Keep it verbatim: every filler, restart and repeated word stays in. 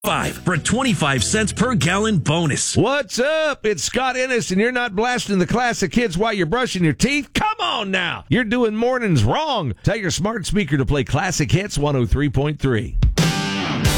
Five for a twenty-five cents per gallon bonus. What's up? It's Scott Ennis, and you're not blasting the classic hits while you're brushing your teeth? Come on now. You're doing mornings wrong. Tell your smart speaker to play Classic Hits one oh three point three.